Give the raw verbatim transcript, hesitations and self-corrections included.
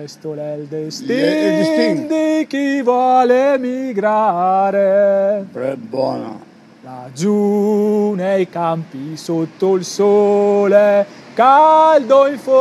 Questo è il Il destino destino. di chi vuole emigrare. È buona. Laggiù nei campi sotto il sole, caldo in fuoco.